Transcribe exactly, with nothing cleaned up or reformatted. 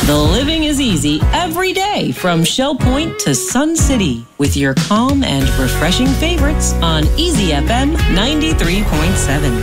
The living is easy every day from Shell Point to Sun City with your calm and refreshing favorites on Easy F M ninety-three point seven.